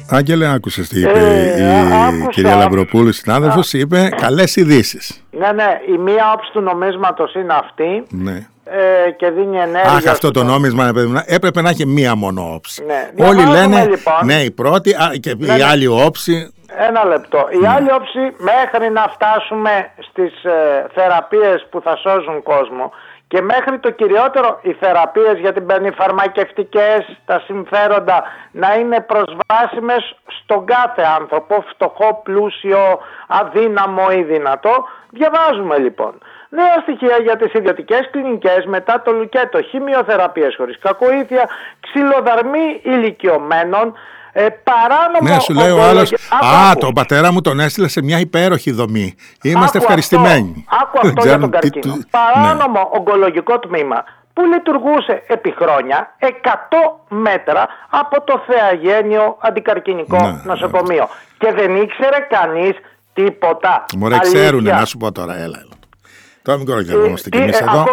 Άγγελε, άκουσες τι είπε η κυρία Λαμπροπούλου, συνάδελφος, είπε καλές ειδήσεις. Ναι, η μία όψη του νομίσματος είναι αυτή. Ναι. Και δίνει ενέργεια. Αχ, αυτό το νόμισμα έπρεπε να έχει μία μόνο όψη. Ναι. Όλοι λένε λοιπόν, ναι, η πρώτη και η άλλη όψη. Ένα λεπτό. Η άλλη όψη, μέχρι να φτάσουμε στις θεραπείες που θα σώζουν κόσμο και μέχρι το κυριότερο, οι θεραπείες για την φαρμακευτικές, τα συμφέροντα να είναι προσβάσιμες στον κάθε άνθρωπο, φτωχό, πλούσιο, αδύναμο ή δυνατό. Διαβάζουμε λοιπόν νέα στοιχεία για τις ιδιωτικές κλινικές μετά το λουκέτο, χημειοθεραπείες χωρίς κακοήθεια, ξυλοδαρμή ηλικιωμένων, παράνομο. Ναι, σου λέει ο άλλος, τον πατέρα μου τον έστειλε σε μια υπέροχη δομή. Είμαστε ευχαριστημένοι. Άκου αυτό για τον καρκίνο. Παράνομο ογκολογικό τμήμα που λειτουργούσε επί χρόνια 100 μέτρα από το Θεαγένειο Αντικαρκινικό Νοσοκομείο. Και δεν ήξερε κανείς τίποτα. Μωρέ, ξέρουνε, να σου πω τώρα, έλα. Τώρα μην κοροϊδευόμαστε κι εμείς εδώ.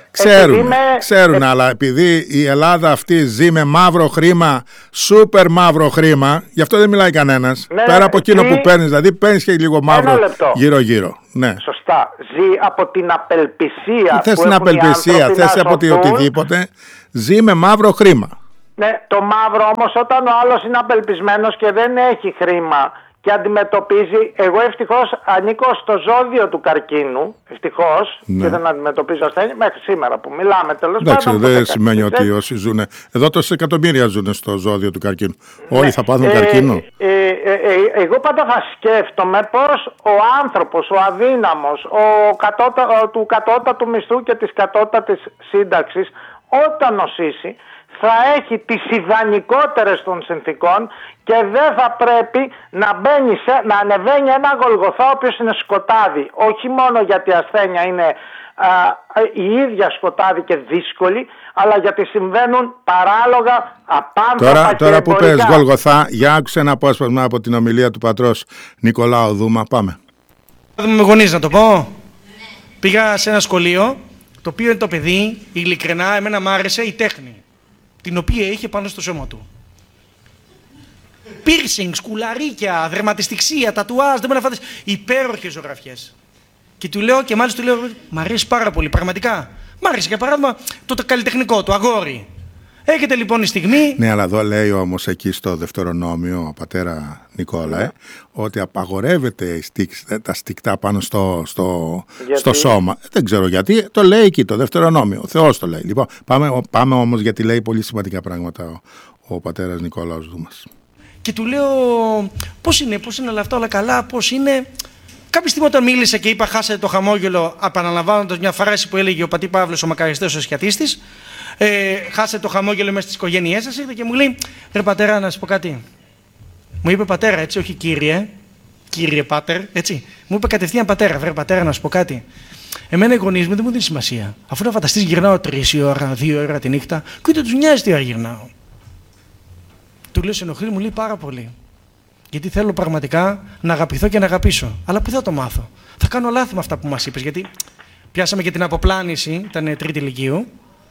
Ξέρουν, αλλά επειδή η Ελλάδα αυτή ζει με μαύρο χρήμα, σούπερ μαύρο χρήμα, γι' αυτό δεν μιλάει κανένας. Πέρα από εκείνο που παίρνεις, δηλαδή παίρνεις και λίγο μαύρο γύρω-γύρω. Ναι. Σωστά. Ζει από την απελπισία. Θες την απελπισία, θες από οτιδήποτε. Ζει με μαύρο χρήμα. Ναι, το μαύρο όμως όταν ο άλλος είναι απελπισμένος και δεν έχει χρήμα και αντιμετωπίζει, εγώ ευτυχώς ανήκω στο ζώδιο του καρκίνου, ευτυχώς, και δεν αντιμετωπίζω ασθένεια μέχρι σήμερα που μιλάμε, τέλος πάντων. Εντάξει, δεν σημαίνει ότι όσοι ζουν, εδώ τόσες εκατομμύρια ζουν στο ζώδιο του καρκίνου. Όλοι θα πάθουν καρκίνο. Εγώ πάντα θα σκέφτομαι πως ο άνθρωπος, ο αδύναμος, του κατώτατου μισθού και της κατώτατης σύνταξης, όταν νοσήσει, θα έχει τις ιδανικότερες των συνθήκων και δεν θα πρέπει να ανεβαίνει ένα Γολγοθά ο οποίος είναι σκοτάδι. Όχι μόνο γιατί η ασθένεια είναι η ίδια σκοτάδι και δύσκολη, αλλά γιατί συμβαίνουν παράλογα, απάνθρωπα τώρα που πες Γολγοθά, για άκουσε ένα απόσπασμα από την ομιλία του πατρός Νικολάου Δούμα. Πάμε. Με γονείς να το πω. Πήγα σε ένα σχολείο, το οποίο είναι το παιδί, ειλικρινά, εμένα μ' άρεσε η τέχνη, την οποία είχε πάνω στο σώμα του. Πίρσινγκ, σκουλαρίκια, δερματιστιξία, τατουάζ, δεν μπορεί να φανταστείς. Υπέροχες ζωγραφιές. Και του λέω, και μάλιστα του λέω, μ' αρέσει πάρα πολύ, πραγματικά. Μ' άρεσε για παράδειγμα το καλλιτεχνικό, το αγόρι. Έχετε λοιπόν η στιγμή. Ναι, αλλά εδώ λέει όμως εκεί στο Δευτερονόμιο, ο πατέρα Νικόλα, ότι απαγορεύεται τα στικτά πάνω στο σώμα. Δεν ξέρω γιατί, το λέει εκεί το Δευτερονόμιο. Ο Θεός το λέει. Λοιπόν, πάμε όμως γιατί λέει πολύ σημαντικά πράγματα ο πατέρας Νικόλαος Δούμας. Και του λέω, πώς είναι όλα αυτά, όλα καλά, πώς είναι. Κάποια στιγμή όταν μίλησα και είπα, χάσατε το χαμόγελο, επαναλαμβάνοντας μια φράση που έλεγε ο πατή Παύλος, ο μακαριστές ο ασιατίστης. Χάσετε το χαμόγελο μέσα στις οικογένειές σας, ήρθε και μου λέει, ρε πατέρα, να σου πω κάτι. Μου είπε πατέρα, έτσι, όχι κύριε πάτερ, έτσι. Μου είπε κατευθείαν πατέρα, βρε πατέρα, να σου πω κάτι. Εμένα οι γονείς μου δεν μου δίνει σημασία. Αφού να φανταστείς γυρνάω 3 ώρα, 2 ώρα τη νύχτα, και ούτε τους νοιάζει τι ώρα γυρνάω. Του λέω, σε ενοχλεί, μου λέει πάρα πολύ. Γιατί θέλω πραγματικά να αγαπηθώ και να αγαπήσω. Αλλά πού θα το μάθω. Θα κάνω λάθη με αυτά που μας είπες, γιατί πιάσαμε και την αποπλάνηση, ήταν τρίτη λυκείου.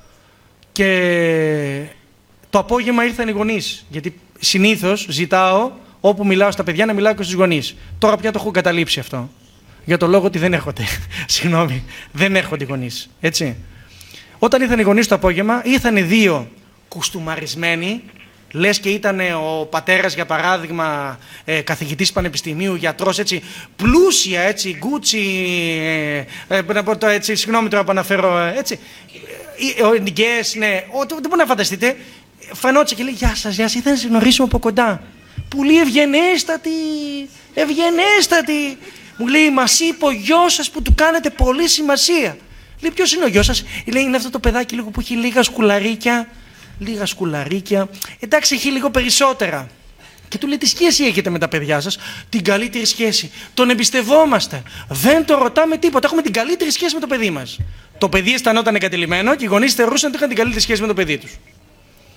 Και το απόγευμα ήρθαν οι γονείς. Γιατί συνήθως ζητάω όπου μιλάω στα παιδιά να μιλάω και στους γονείς. Τώρα πια το έχω καταλήψει αυτό. Για το λόγο ότι δεν έρχονται. Συγγνώμη, δεν έρχονται οι γονείς. Έτσι. Όταν ήρθαν οι γονείς το απόγευμα, ήρθαν 2 κουστούμαρισμένοι. Λες και ήταν ο πατέρας, για παράδειγμα, καθηγητής πανεπιστημίου, γιατρός, έτσι, πλούσια, έτσι, γκούτσι, έτσι, συγγνώμη τώρα που αναφέρω, έτσι, νοικιές, ναι, δεν μπορεί να φανταστείτε. Φανότσα και λέει, γεια σας, ήθελα να σε γνωρίσουμε από κοντά. Πολύ ευγενέστατη. Μου λέει, μας είπε ο γιος σας που του κάνετε πολύ σημασία. Λέει, ποιος είναι ο γιος σας? Λέει, είναι αυτό το παιδάκι λίγο που έχει λίγα σκουλαρίκια. Εντάξει, έχει λίγο περισσότερα. Και του λέει, τι σχέση έχετε με τα παιδιά σας? Την καλύτερη σχέση. Τον εμπιστευόμαστε. Δεν το ρωτάμε τίποτα. Έχουμε την καλύτερη σχέση με το παιδί μας. Το παιδί αισθανόταν εγκατελειμμένο και οι γονείς θεωρούσαν ότι είχαν την καλύτερη σχέση με το παιδί τους.